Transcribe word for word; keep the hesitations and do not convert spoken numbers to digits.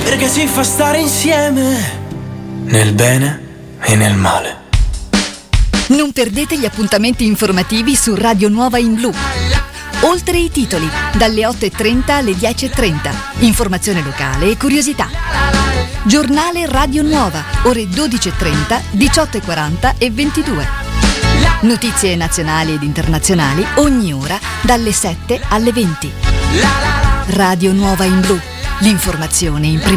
perché ci fa stare insieme, nel bene e nel male. Non perdete gli appuntamenti informativi su Radio Nuova in Blu. Oltre i titoli, dalle otto e trenta alle dieci e trenta. Informazione locale e curiosità. Giornale Radio Nuova, ore dodici e trenta, diciotto e quaranta e ventidue. Notizie nazionali ed internazionali ogni ora dalle sette alle venti. Radio Nuova in Blu, l'informazione in prima.